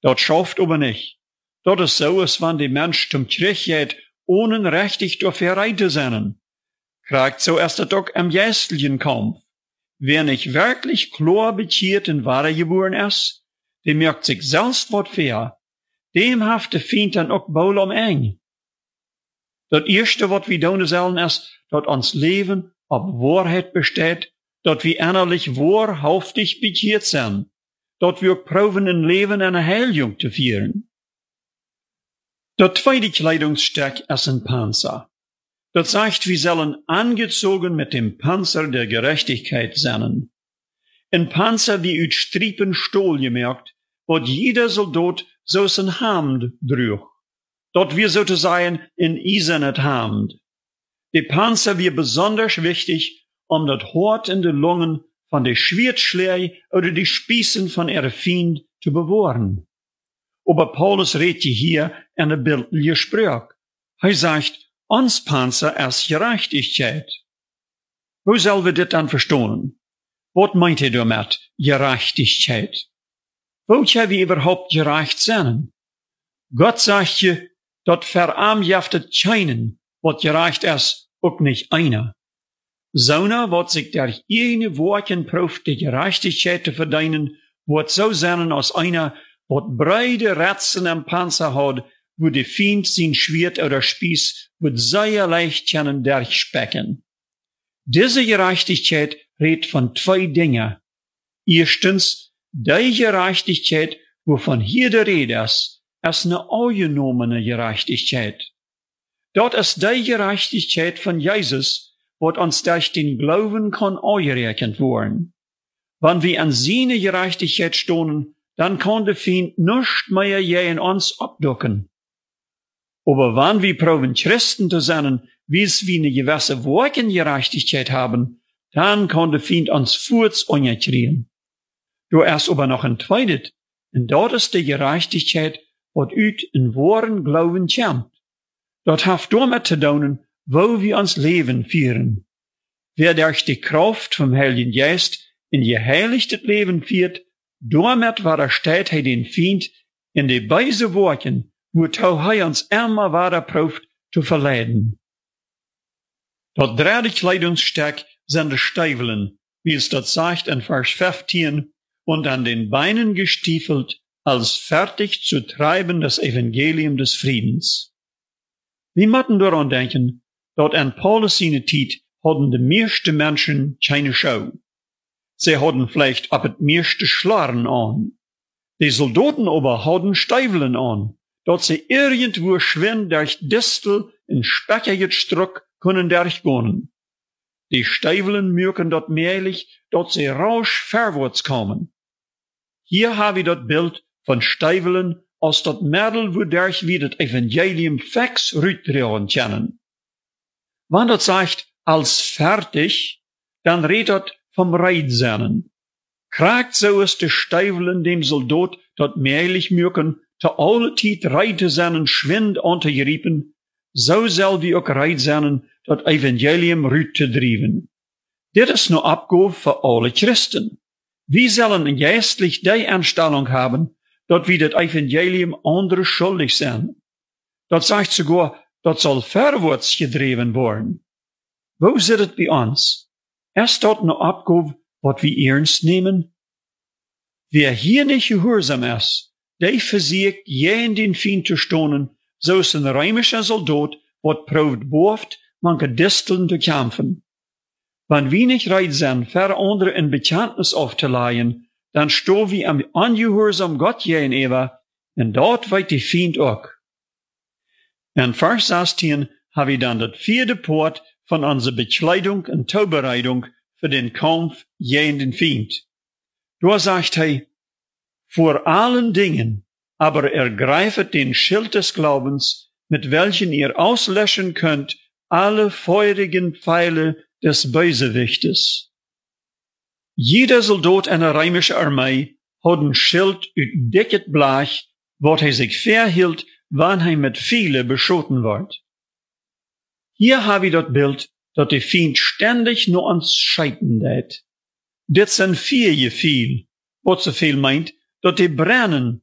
Dat schafft aber nicht. Dat ist so, als wenn die Mensch zum Krieg geht, ohne richtig dafür rein zu sein. Kriegt so erst der Tag am geistlichen Kampf. Wer nicht wirklich klar bekehrt und wahre geboren ist, der merkt sich selbst wat fair. Dem haft der Feind dann auch bald am eng. Dat erste, wat wir tun sollen, ist, dat ons Leben auf Wahrheit besteht, dat wir innerlich wahrhaftig bekehrt sind, dat wir proben ein Leben eine Heilung zu führen. Dat zweite Kleidungsstück ist ein Panzer. Das sagt, wir sollen angezogen mit dem Panzer der Gerechtigkeit sein. Ein Panzer wie uit Striepen Stohl gemerkt, wat jeder Soldat so sein Hemd drüch. Dort wir sozusagen in eisernet Hemd. Die Panzer wir besonders wichtig, um das Hort in den Lungen von der Schwertschläge oder die Spießen von ihrer Feind zu bewahren. Aber Paulus redet hier in der bildlichen Sprache. Er sagt, ons Panzer ist Gerechtigkeit. Wo sollen wir das dann verstehen? Was meint er damit, Gerechtigkeit? Wo können wir überhaupt gerecht sein? Gott sagt je, dat verarmjaftet keinen, wat gerecht ist, auch nicht einer. Zona, wat sich der eine Worten prüft, die Gerechtigkeit zu verdienen, wird so sein als einer, wat breite Ratzen am Panzer hat, wo die Feind sein Schwert oder Spieß wird sehr leicht können durchspecken. Diese Gerechtigkeit redet von zwei Dingen. Erstens, die Gerechtigkeit, wovon hier die Rede ist eine angenommene Gerechtigkeit. Dort ist die Gerechtigkeit von Jesus, wat uns durch den Glauben kann angerechnet worden. Wenn wir an seine Gerechtigkeit stoßen, dann kann der Feind nicht mehr gegen uns abducken. Aber wenn wir proben Christen zu sein, wie es wie eine gewisse Workengerechtigkeit haben, dann kann der Feind uns Furz angekriegen. Du erst aber noch ein zweites, und dort ist die Gerechtigkeit, wat uit in wahren Glauben kommt. Dort haft damit zu tun, wo wir uns Leben führen. Wer durch die Kraft vom Heiligen Geist in geheiligtes Leben führt, damit war steht er den Feind in die beise Worten, wo er uns immer weiter prüft, zu verleiden. Das dritte Kleidungsstück sind die Stiefeln, wie es dort sagt in Vers 15, und an den Beinen gestiefelt, als fertig zu treiben das Evangelium des Friedens. Wir müssen daran denken, dort an Paulus seine Zeit hatten die meisten Menschen keine Schau. Sie hatten vielleicht ab het meiste Schlaren an. Die Soldaten aber hatten Stiefeln an, dort sie irgendwo schwind durch Distel in speckiges Struck können durchgehen. Die Stiefeln mögen dort mehrlich, dort sie rausch vorwärts kommen. Hier habe ich das Bild von Stiefeln als dat Mädel, wodurch wir das Evangelium fix rüttragen können. Wenn das sagt, als fertig, dann redet das vom Reitsennen. Kragt so ist die Stiefeln dem Soldat dat mehrlich mögen, zu alle Zeit reitsennen schwind untergeriepen, so soll wir auch reitsennen, das Evangelium rütterdriven. Dit ist nur Abgabe für alle Christen. Wir sollen geistlich die Einstellung haben, dat wir das Evangelium andere schuldig sind. Das sagt sogar, das soll vorwärts gedreven worden. Wo sitzt es bei uns? Ist dort eine Abgabe, was wir ernst nehmen? Wer hier nicht gehorsam ist, der versiegt, jeden den Feind zu stonen, so ist ein römischer Soldat, wat probt boft, manche Disteln zu kämpfen. Wenn wir nicht reit sind, für andere ein Bekenntnis aufzuleihen, dann stehen wir am ungehorsam Gott gegenüber, und dort weit die Feind auch. In Vers 16 habe ich dann das vierte Part von unserer Bekleidung und Vorbereitung für den Kampf gegen den Feind. Da sagt er, vor allen Dingen aber ergreifet den Schild des Glaubens, mit welchen ihr auslöschen könnt alle feurigen Pfeile des Bösewichtes. Jeder Soldat einer römischen Armee hat ein Schild uit dicket Blech, wat er sich verhielt, wann er mit viele beschoten wird. Hier habe ich das Bild, dat der Feind ständig nur ans Scheiten lädt. Dit sind vier viel, wat so viel meint, dat die brennen,